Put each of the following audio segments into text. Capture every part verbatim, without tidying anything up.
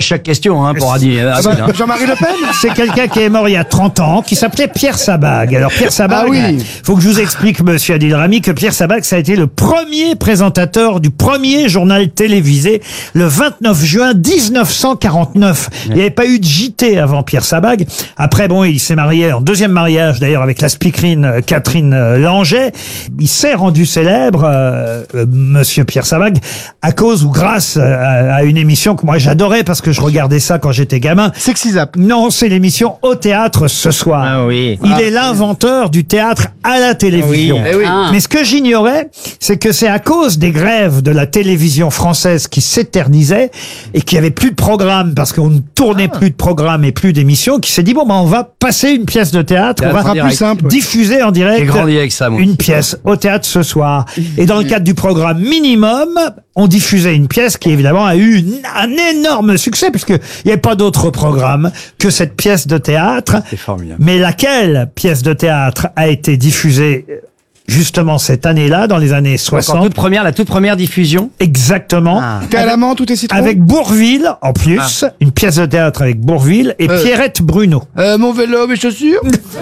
chaque question, hein, pour Adi. Ah bah, Jean-Marie Le Pen. C'est quelqu'un qui est mort il y a trente ans, qui s'appelait Pierre Sabag. Alors Pierre Sabag, Ah oui. faut que je vous explique, monsieur Adil Rami, que Pierre Sabag, ça a été le premier présentateur du premier journal télévisé le vingt-neuf juin mille neuf cent quarante-neuf. Il n'y avait pas eu de J T avant Pierre Sabag. Après, bon, il s'est marié en deuxième mariage, d'ailleurs, avec la speakerine euh, Catherine euh, Langeais. Il s'est rendu célèbre, euh, euh, monsieur Pierre Sabag, à cause ou grâce à, à une émission que moi j'adorais parce que je regardais ça quand j'étais gamin. Sexy Zap. Non, c'est l'émission Au Théâtre ce soir. Ah oui. Il est l'inventeur du théâtre à la télévision. Eh oui. Ah. Mais ce que j'ignorais, c'est que c'est à cause des grèves de la télévision française qui s'éternisaient et qu'il y avait plus de programme parce qu'on ne tournait plus de programme et plus d'émissions, qui s'est dit bon ben on va passer une pièce de théâtre, on Théâtre va en direct. plus simple. diffuser en direct J'ai grandi avec ça, moi. une pièce au théâtre ce soir. Et dans le cadre du programme minimum, on diffusait une pièce qui évidemment a eu une- un énorme succès puisque il n'y avait pas d'autre programme que cette pièce de théâtre. C'est formidable. Mais laquelle pièce de théâtre a été diffusée justement cette année-là, dans les années Donc, en soixante? toute première, la toute première diffusion. Exactement. Ah. T'es à l'amant, tout est citron. Avec Bourvil, en plus, une pièce de théâtre avec Bourvil et Euh. Pierrette Bruno. Euh, mon vélo, mes chaussures.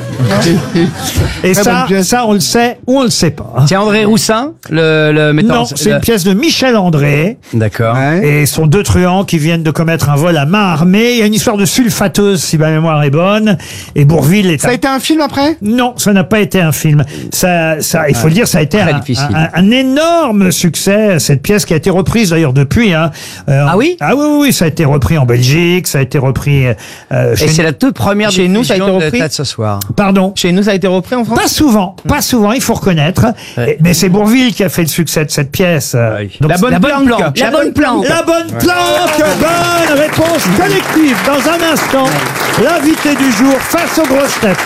Et Très ça, bonne pièce. ça, on le sait ou on le sait pas. hein. C'est André Roussin, le, le metteur. Non, en- c'est le- une pièce de Michel André. D'accord. Ouais. Et sont deux truands qui viennent de commettre un vol à main armée. Il y a une histoire de sulfateuse, si ma mémoire est bonne. Et Bourvil est Ça a été un film après? Non, ça n'a pas été un film. Ça, ça, il faut le dire, ça a été Très un, difficile. un- un énorme succès. Cette pièce qui a été reprise d'ailleurs depuis. Hein. Euh, Ah oui Ah oui, oui, oui, ça a été repris en Belgique, ça a été repris. Euh, Et chez c'est la toute première Chez nous, ça a été diffusion de repris Théâtre ce soir. Pardon. Chez nous, ça a été repris en France. Pas souvent, pas souvent, il faut reconnaître. Ouais. Mais c'est Bourvil qui a fait le succès de cette pièce. Oui. Donc, La bonne La bonne planque. planque. La bonne planque. La bonne planque, bonne réponse collective. Dans un instant, l'invité du jour face aux grosses têtes.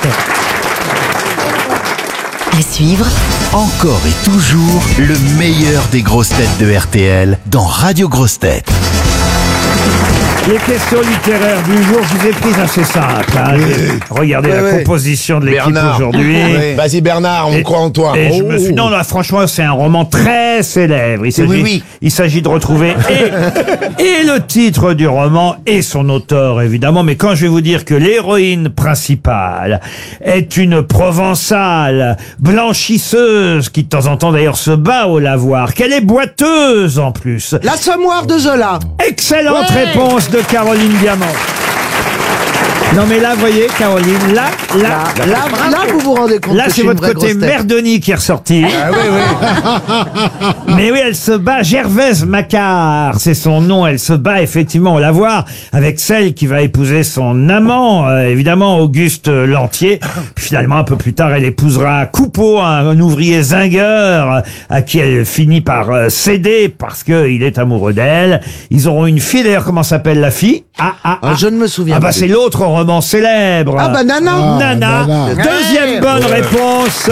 À suivre, Encore et toujours le meilleur des grosses têtes de R T L dans Radio Grosses Têtes. Les questions littéraires du jour, je vous ai prises assez simples. hein. Regardez la oui. composition de l'équipe Bernard. aujourd'hui. Vas-y Bernard, on Et- croit en toi. Et je Oh. me suis... Non, là, franchement, c'est un roman très célèbre. Il s'agit, oui, oui. il s'agit de retrouver et, et le titre du roman et son auteur, évidemment. Mais quand je vais vous dire que l'héroïne principale est une Provençale blanchisseuse qui de temps en temps d'ailleurs se bat au lavoir, qu'elle est boiteuse en plus. L'Assommoir de Zola. Excellente Ouais. réponse de Caroline Diamant. Non mais là, vous voyez, Caroline, là, là, Là, là, là, vous vous rendez compte Là, que je c'est suis une votre vraie côté grosse tête. Merdoni qui est ressorti. Ah oui, oui. Mais oui, elle se bat, Gervaise Macquart, c'est son nom. Elle se bat effectivement au lavoir avec celle qui va épouser son amant, euh, évidemment Auguste Lantier. Puis finalement, un peu plus tard, elle épousera Coupeau, un, un ouvrier zingueur euh, à qui elle finit par euh, céder parce qu'il est amoureux d'elle. Ils auront une fille, d'ailleurs, comment s'appelle la fille? Ah, ah, Ah, je ne me souviens Ah bah plus. c'est l'autre roman célèbre. Ah bah Nana. Nana. Nana. Deuxième bonne réponse.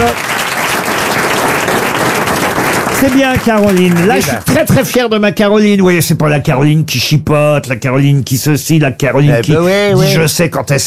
C'est bien, Caroline. Là, je suis très très fier de ma Caroline. Vous voyez, c'est pas la Caroline qui chipote, la Caroline qui ceci, la Caroline Eh qui ben ouais, dit ouais. je sais quand elle